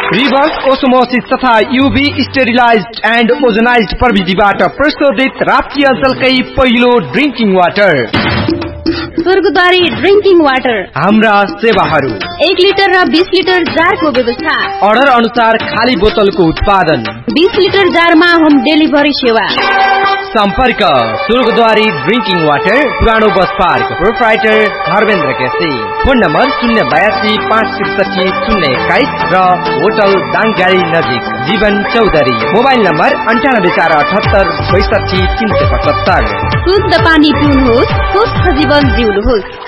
Reverse osmosis तथा यूभी sterilised and ozonised प्रविधिबाट प्रशोधित राप्ती अञ्चलकै पहिलो ड्रिंकिङ वाटर स्वर्गद्वारी ड्रिंकिङ वाटर। हाम्रा सेवाहरू 1 लिटर र 20 लिटर जारको व्यवस्था। अर्डर अनुसार खाली बोतलको उत्पादन। 20 लिटर जारमा होम डेलिभरी सेवा। सम्पर्क स्वर्गद्वारी ड्रिंकिङ वाटर, पुरानो bus park, proprietor Dharmendra KC. Phone number 082 563 021 र होटल दाङगाडी नजिक जीवन चौधरी। Mobile number 9848 62 375। शुद्ध पानी पिउनुहोस्, स्वस्थ जीवन जिउनुहोस्।